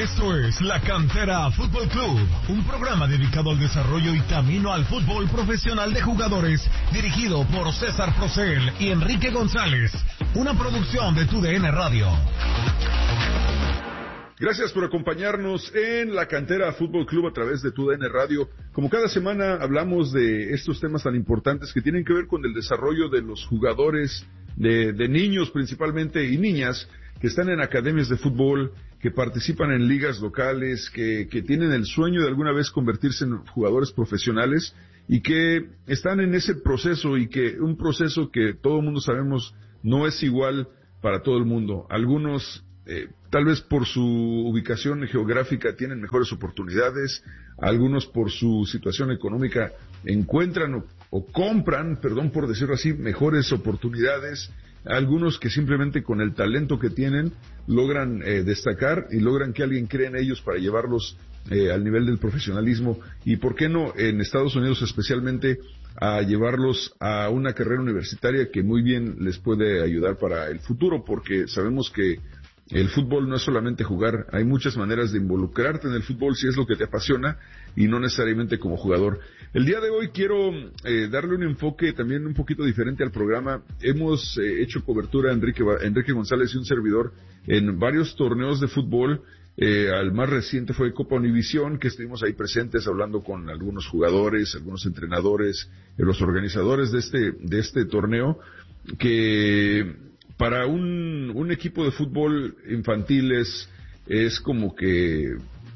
Esto es La Cantera Fútbol Club, un programa dedicado al desarrollo y camino al fútbol profesional de jugadores, dirigido por César Procel y Enrique González, una producción de TUDN Radio. Gracias por acompañarnos en La Cantera Fútbol Club a través de TUDN Radio. Como cada semana hablamos de estos temas tan importantes que tienen que ver con el desarrollo de los jugadores, de niños principalmente y niñas que están en academias de fútbol, que participan en ligas locales, que tienen el sueño de alguna vez convertirse en jugadores profesionales y que están en ese proceso, y que un proceso que todo el mundo sabemos no es igual para todo el mundo. Algunos tal vez por su ubicación geográfica tienen mejores oportunidades, algunos por su situación económica encuentran o compran, perdón por decirlo así, mejores oportunidades, algunos que simplemente con el talento que tienen logran destacar y logran que alguien cree en ellos para llevarlos al nivel del profesionalismo, y por qué no en Estados Unidos especialmente a llevarlos a una carrera universitaria que muy bien les puede ayudar para el futuro, porque sabemos que el fútbol no es solamente jugar, hay muchas maneras de involucrarte en el fútbol si es lo que te apasiona y no necesariamente como jugador. El día de hoy quiero darle un enfoque también un poquito diferente al programa. Hemos hecho cobertura Enrique González y un servidor en varios torneos de fútbol. Al más reciente fue Copa Univisión, que estuvimos ahí presentes hablando con algunos jugadores, algunos entrenadores, los organizadores de este torneo, que para un equipo de fútbol infantil es como que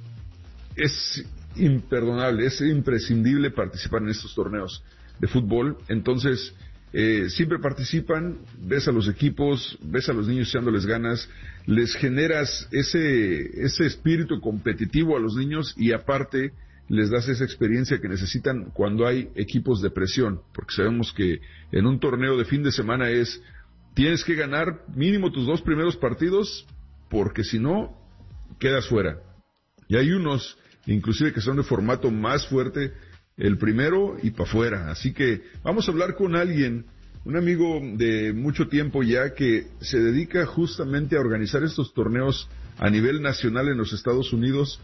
es imperdonable, es imprescindible participar en estos torneos de fútbol. Entonces, siempre participan, ves a los equipos, ves a los niños echándoles ganas, les generas ese espíritu competitivo a los niños, y aparte les das esa experiencia que necesitan cuando hay equipos de presión, porque sabemos que en un torneo de fin de semana tienes que ganar mínimo tus 2 primeros partidos, porque si no, quedas fuera. Y hay unos, inclusive, que son de formato más fuerte, el primero y para afuera. Así que vamos a hablar con alguien, un amigo de mucho tiempo ya, que se dedica justamente a organizar estos torneos a nivel nacional en los Estados Unidos,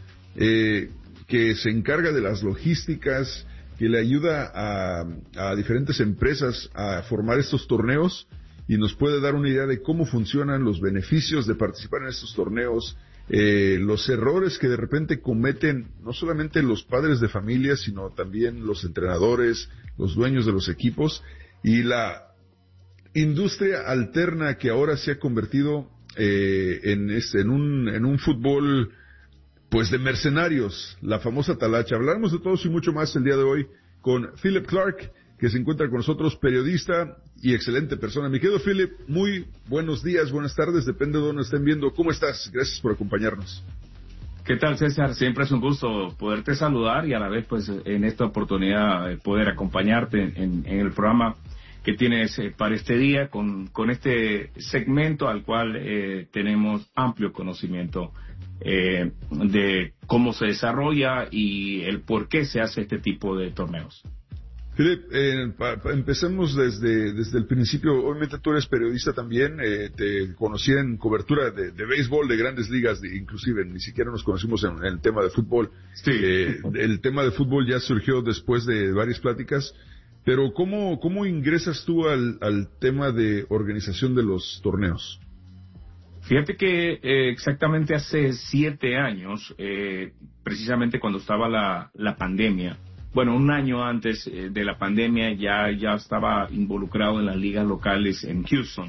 que se encarga de las logísticas, que le ayuda a diferentes empresas a formar estos torneos, y nos puede dar una idea de cómo funcionan los beneficios de participar en estos torneos, los errores que de repente cometen no solamente los padres de familia, sino también los entrenadores, los dueños de los equipos, y la industria alterna que ahora se ha convertido en un fútbol pues de mercenarios, la famosa talacha. Hablaremos de todo y mucho más el día de hoy con Philip Clark, que se encuentra con nosotros, periodista y excelente persona. Mi querido Philip, muy buenos días, buenas tardes, depende de dónde estén viendo. ¿Cómo estás? Gracias por acompañarnos. ¿Qué tal, César? Siempre es un gusto poderte saludar y a la vez, pues, en esta oportunidad poder acompañarte en el programa que tienes para este día con este segmento al cual tenemos amplio conocimiento de cómo se desarrolla y el por qué se hace este tipo de torneos. Philip, empecemos desde el principio. Obviamente tú eres periodista también, te conocí en cobertura de béisbol, de grandes ligas, inclusive ni siquiera nos conocimos en el tema de fútbol. Sí. El tema de fútbol ya surgió después de varias pláticas, pero ¿cómo ingresas tú al tema de organización de los torneos? Fíjate que exactamente hace 7 años, precisamente cuando estaba la pandemia, bueno, un año antes de la pandemia ya estaba involucrado en las ligas locales en Houston.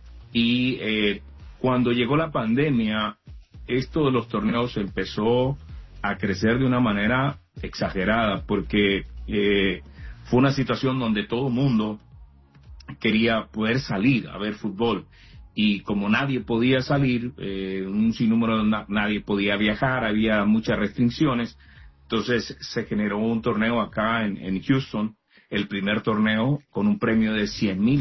Y cuando llegó la pandemia, esto de los torneos empezó a crecer de una manera exagerada, porque fue una situación donde todo el mundo quería poder salir a ver fútbol. Y como nadie podía salir, un sinnúmero nadie podía viajar, había muchas restricciones. Entonces se generó un torneo acá en Houston, el primer torneo con un premio de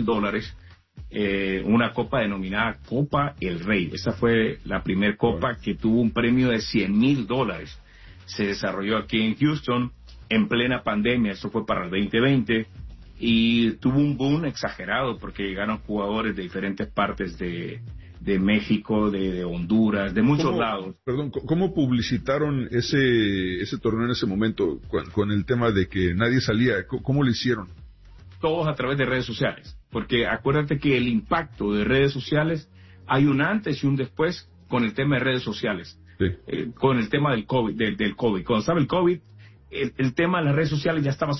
$100,000, una copa denominada Copa El Rey. Esa fue la primer copa que tuvo un premio de $100,000. Se desarrolló aquí en Houston en plena pandemia, eso fue para el 2020, y tuvo un boom exagerado porque llegaron jugadores de diferentes partes de de México, de Honduras, de muchos lados. Perdón, ¿cómo publicitaron ese torneo en ese momento con el tema de que nadie salía? ¿Cómo lo hicieron? Todos a través de redes sociales, porque acuérdate que el impacto de redes sociales, hay un antes y un después con el tema de redes sociales, sí. Con el tema del COVID, del COVID. Cuando estaba el COVID, el tema de las redes sociales ya estaba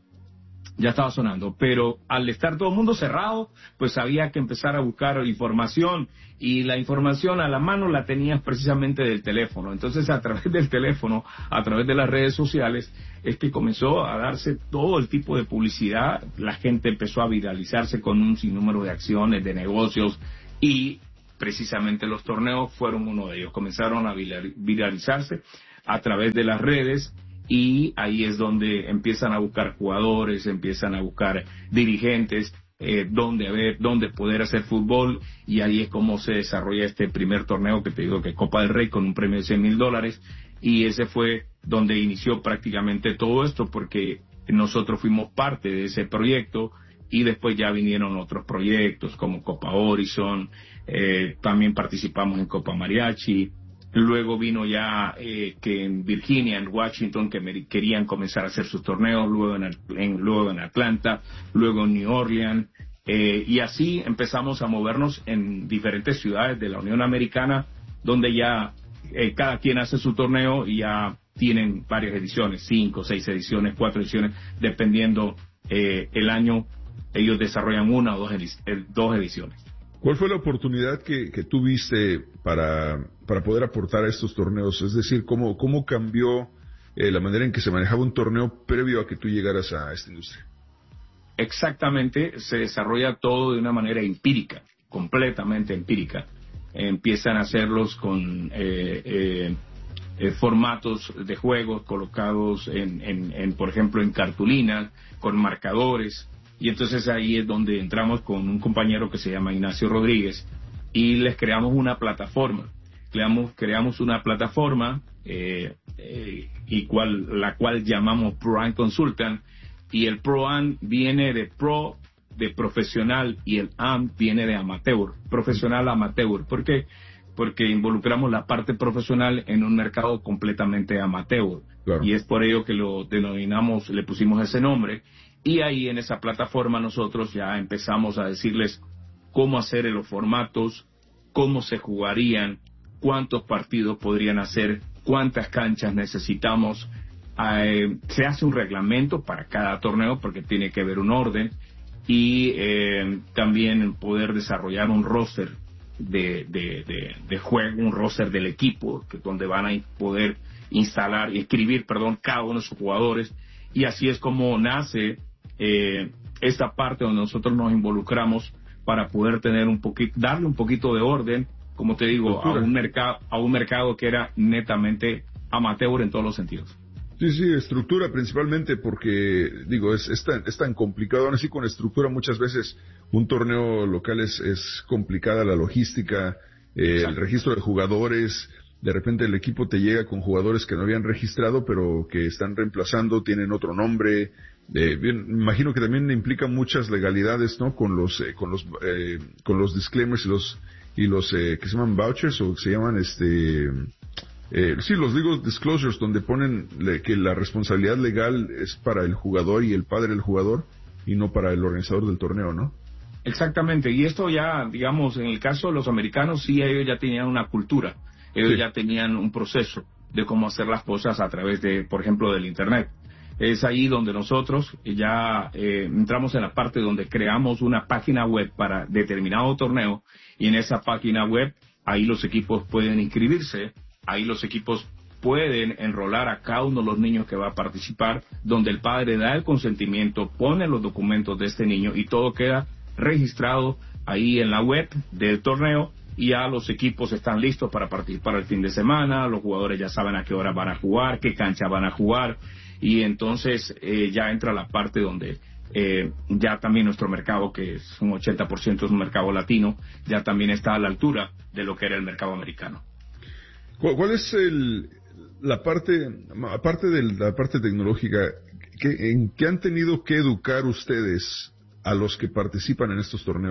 sonando, pero al estar todo el mundo cerrado, pues había que empezar a buscar información, y la información a la mano la tenías precisamente del teléfono. Entonces, a través del teléfono, a través de las redes sociales, es que comenzó a darse todo el tipo de publicidad. La gente empezó a viralizarse con un sinnúmero de acciones, de negocios, y precisamente los torneos fueron uno de ellos. Comenzaron a viralizarse a través de las redes, y ahí es donde empiezan a buscar jugadores, empiezan a buscar dirigentes, dónde poder hacer fútbol, y ahí es como se desarrolla este primer torneo que te digo, que Copa del Rey, con un premio de $100,000, y ese fue donde inició prácticamente todo esto, porque nosotros fuimos parte de ese proyecto, y después ya vinieron otros proyectos como Copa Horizon, también participamos en Copa Mariachi. Luego vino ya que en Virginia, en Washington, que querían comenzar a hacer sus torneos, luego en Atlanta, luego en New Orleans, y así empezamos a movernos en diferentes ciudades de la Unión Americana, donde ya cada quien hace su torneo y ya tienen varias ediciones, 5, 6 ediciones, 4 ediciones, dependiendo el año, ellos desarrollan una o dos ediciones. ¿Cuál fue la oportunidad que tuviste para poder aportar a estos torneos? Es decir, ¿cómo cambió la manera en que se manejaba un torneo previo a que tú llegaras a esta industria? Exactamente, se desarrolla todo de una manera empírica, completamente empírica. Empiezan a hacerlos con formatos de juegos colocados por ejemplo, en cartulinas, con marcadores. Y entonces ahí es donde entramos con un compañero que se llama Ignacio Rodríguez, y les creamos una plataforma. Creamos una plataforma la cual llamamos ProAm Consultant, y el ProAm viene de pro, de profesional, y el AM viene de amateur, profesional amateur. ¿Por qué? Porque involucramos la parte profesional en un mercado completamente amateur. Claro. Y es por ello que lo denominamos, le pusimos ese nombre. Y ahí en esa plataforma nosotros ya empezamos a decirles cómo hacer los formatos, cómo se jugarían, cuántos partidos podrían hacer, cuántas canchas necesitamos. Se hace un reglamento para cada torneo, porque tiene que haber un orden, y también poder desarrollar un roster de juego, un roster del equipo, donde van a poder escribir cada uno de sus jugadores. Y así es como nace esta parte donde nosotros nos involucramos para poder tener darle un poquito de orden, como te digo, a un mercado que era netamente amateur en todos los sentidos. Sí, estructura principalmente, porque digo, es tan complicado. Aún así, con estructura muchas veces un torneo local es complicada la logística, el registro de jugadores. De repente el equipo te llega con jugadores que no habían registrado, pero que están reemplazando, tienen otro nombre. Bien, imagino que también implica muchas legalidades, ¿no? Con los disclaimers y los que se llaman vouchers, o se llaman los legal disclosures, donde ponen que la responsabilidad legal es para el jugador y el padre del jugador, y no para el organizador del torneo, ¿no? Exactamente, y esto ya, digamos, en el caso de los americanos, sí, ellos ya tenían una cultura. Ellos ya tenían un proceso de cómo hacer las cosas a través de, por ejemplo, del Internet. Es ahí donde nosotros ya entramos en la parte donde creamos una página web para determinado torneo, y en esa página web, ahí los equipos pueden inscribirse, ahí los equipos pueden enrolar a cada uno de los niños que va a participar, donde el padre da el consentimiento, pone los documentos de este niño, y todo queda registrado ahí en la web del torneo. Y ya los equipos están listos para participar el fin de semana, los jugadores ya saben a qué hora van a jugar, qué cancha van a jugar, y entonces ya entra la parte donde ya también nuestro mercado, que es un 80% es un mercado latino, ya también está a la altura de lo que era el mercado americano. ¿Cuál es la parte, aparte de la parte tecnológica, en qué han tenido que educar ustedes a los que participan en estos torneos?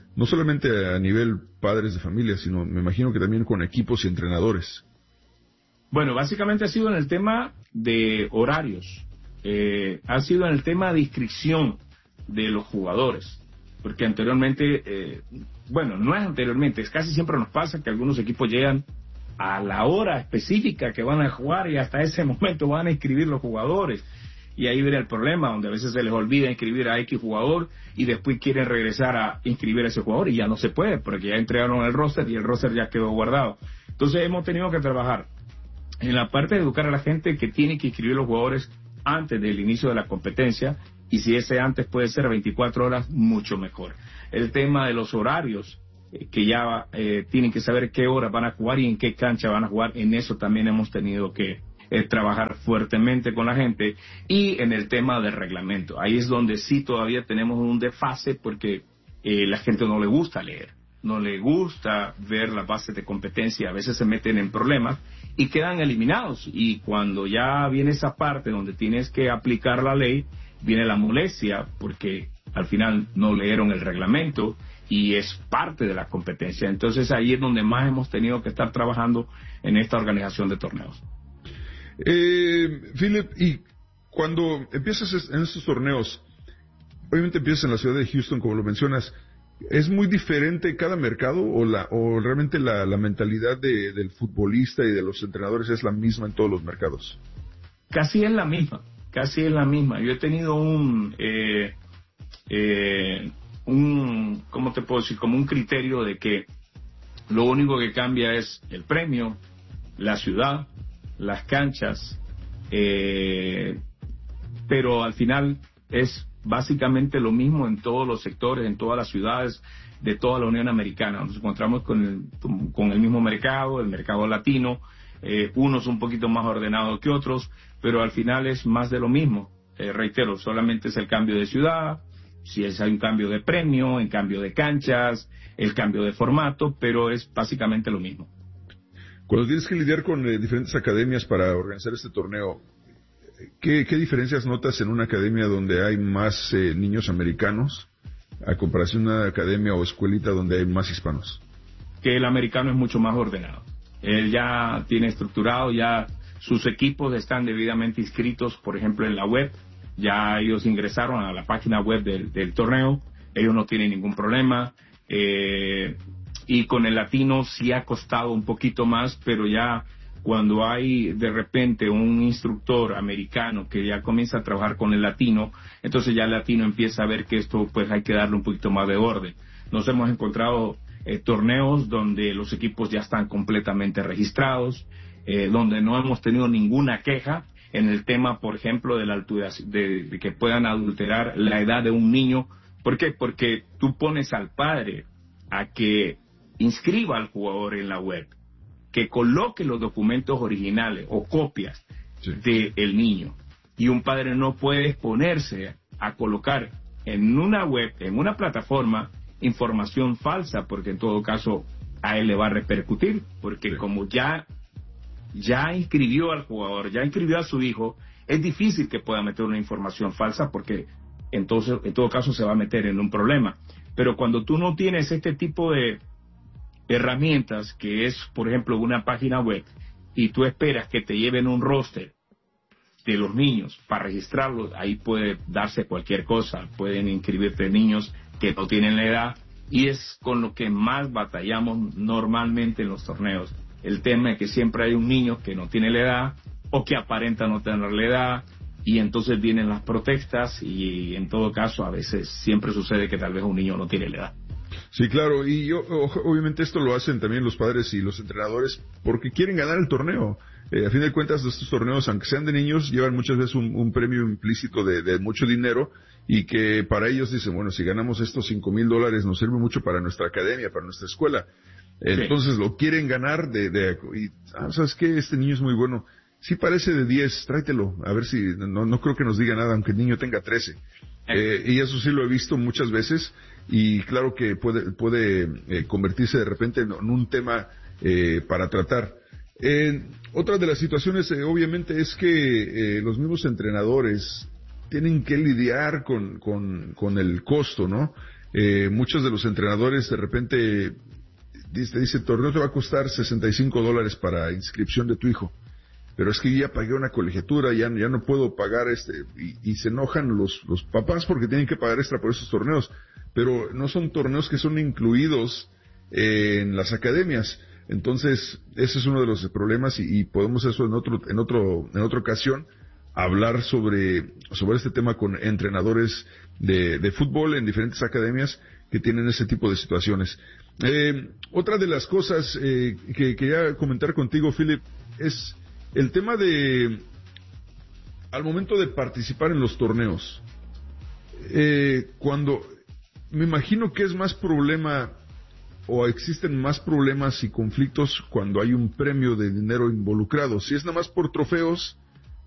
no solamente a nivel padres de familia, sino me imagino que también con equipos y entrenadores. Bueno, básicamente ha sido en el tema de horarios, ha sido en el tema de inscripción de los jugadores, porque anteriormente, no es anteriormente, es casi siempre nos pasa que algunos equipos llegan a la hora específica que van a jugar y hasta ese momento van a inscribir los jugadores. Y ahí viene el problema, donde a veces se les olvida inscribir a X jugador y después quieren regresar a inscribir a ese jugador y ya no se puede, porque ya entregaron el roster y el roster ya quedó guardado. Entonces hemos tenido que trabajar en la parte de educar a la gente que tiene que inscribir los jugadores antes del inicio de la competencia, y si ese antes puede ser 24 horas, mucho mejor. El tema de los horarios, que ya tienen que saber qué horas van a jugar y en qué cancha van a jugar, en eso también hemos tenido que trabajar fuertemente con la gente. Y en el tema del reglamento, ahí es donde sí todavía tenemos un desfase, porque la gente no le gusta leer, no le gusta ver las bases de competencia, a veces se meten en problemas y quedan eliminados, y cuando ya viene esa parte donde tienes que aplicar la ley, viene la molestia, porque al final no leyeron el reglamento y es parte de la competencia. Entonces ahí es donde más hemos tenido que estar trabajando en esta organización de torneos. Philip, y cuando empiezas en estos torneos, obviamente empiezas en la ciudad de Houston, como lo mencionas, ¿es muy diferente cada mercado o realmente la mentalidad del futbolista y de los entrenadores es la misma en todos los mercados? Casi es la misma. Yo he tenido ¿cómo te puedo decir? Como un criterio de que lo único que cambia es el premio, la ciudad, las canchas, pero al final es básicamente lo mismo en todos los sectores, en todas las ciudades de toda la Unión Americana. Nos encontramos con el mismo mercado, el mercado latino, unos un poquito más ordenados que otros, pero al final es más de lo mismo. Reitero, solamente es el cambio de ciudad, si hay un cambio de premio, en cambio de canchas, el cambio de formato, pero es básicamente lo mismo. Cuando tienes que lidiar con diferentes academias para organizar este torneo, ¿qué diferencias notas en una academia donde hay más niños americanos a comparación de una academia o escuelita donde hay más hispanos? Que el americano es mucho más ordenado. Él ya tiene estructurado, ya sus equipos están debidamente inscritos, por ejemplo, en la web. Ya ellos ingresaron a la página web del torneo, ellos no tienen ningún problema. Y con el latino sí ha costado un poquito más, pero ya cuando hay de repente un instructor americano que ya comienza a trabajar con el latino, entonces ya el latino empieza a ver que esto pues hay que darle un poquito más de orden. Nos hemos encontrado torneos donde los equipos ya están completamente registrados, donde no hemos tenido ninguna queja en el tema, por ejemplo, de la altura, de que puedan adulterar la edad de un niño. ¿Por qué? Porque tú pones al padre a que inscriba al jugador en la web, que coloque los documentos originales o copias del niño, y un padre no puede ponerse a colocar en una web, en una plataforma, información falsa, porque en todo caso a él le va a repercutir, porque como ya inscribió al jugador, ya inscribió a su hijo, es difícil que pueda meter una información falsa, porque entonces en todo caso se va a meter en un problema. Pero cuando tú no tienes este tipo de herramientas, que es por ejemplo una página web, y tú esperas que te lleven un roster de los niños para registrarlos, ahí puede darse cualquier cosa, pueden inscribirte niños que no tienen la edad, y es con lo que más batallamos normalmente en los torneos. El tema es que siempre hay un niño que no tiene la edad o que aparenta no tener la edad, y entonces vienen las protestas, y en todo caso a veces siempre sucede que tal vez un niño no tiene la edad. Sí, claro, y obviamente esto lo hacen también los padres y los entrenadores porque quieren ganar el torneo. A fin de cuentas, estos torneos, aunque sean de niños, llevan muchas veces un premio implícito de mucho dinero, y que para ellos dicen, bueno, si ganamos estos $5,000 nos sirve mucho para nuestra academia, para nuestra escuela. Entonces lo quieren ganar ¿sabes qué? Este niño es muy bueno. Sí parece de 10, tráetelo, a ver si, no creo que nos diga nada, aunque el niño tenga 13. Y eso sí lo he visto muchas veces, y claro que puede convertirse de repente en un tema para tratar. Otra de las situaciones, obviamente, es que los mismos entrenadores tienen que lidiar con el costo, ¿no? Muchos de los entrenadores de repente te dicen, el torneo te va a costar $65 para inscripción de tu hijo. Pero es que yo ya pagué una colegiatura, ya no puedo pagar y se enojan los papás porque tienen que pagar extra por esos torneos. Pero no son torneos que son incluidos en las academias. Entonces, ese es uno de los problemas y podemos eso en otra ocasión hablar sobre este tema con entrenadores de fútbol en diferentes academias que tienen ese tipo de situaciones. Otra de las cosas que quería comentar contigo, Philip, es el tema al momento de participar en los torneos. Me imagino que es más problema o existen más problemas y conflictos cuando hay un premio de dinero involucrado. Si es nada más por trofeos,